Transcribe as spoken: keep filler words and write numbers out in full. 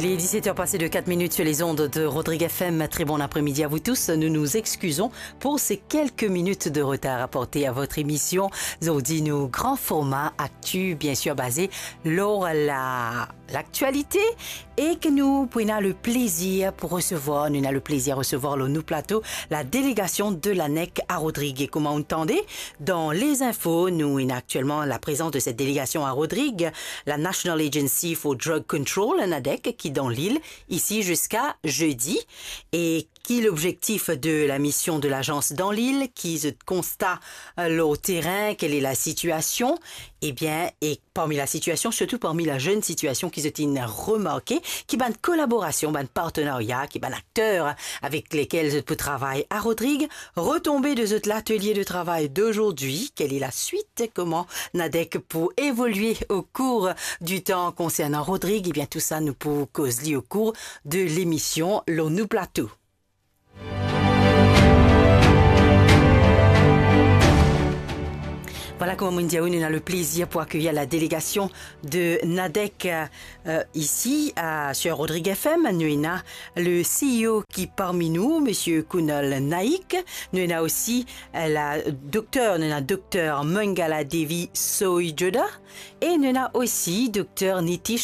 Il est dix-sept heures passées de quatre minutes sur les ondes de Rodrigue F M. Très bon après-midi à vous tous. Nous nous excusons pour ces quelques minutes de retard apportés à votre émission. Aujourd'hui, nous grand format actu, bien sûr basé sur la l'actualité et que nous prenons le plaisir pour recevoir, nous avons le plaisir de recevoir le nous plateau, la délégation de l'A N E C à Rodrigue. Et comme vous entendez, dans les infos, nous avons actuellement la présence de cette délégation à Rodrigue, la National Agency for Drug Control, N A D E C, qui est dans l'île, ici jusqu'à jeudi, et qui est l'objectif de la mission de l'agence dans l'île, qui se constate au terrain, quelle est la situation, et bien, et parmi la situation, surtout parmi la jeune situation qui se tient remarquée, qui est une collaboration, un partenariat, qui est un acteur avec lesquels je peux travailler à Rodrigue, retomber de l'atelier de travail d'aujourd'hui, quelle est la suite, comment N A D E C pour évoluer au cours du temps concernant Rodrigue, et bien tout ça nous pour causer au cours de l'émission L'O Nou Plateau. Voilà comment nous avons le plaisir pour accueillir la délégation de N A D E C euh, ici à, sur Rodrigue F M. Nous avons le C E O qui est parmi nous, Monsieur Kunal Naik. Nous avons aussi la docteur, nous avons docteur Mangala Devi Soijoda. Et nous avons aussi docteur Nitish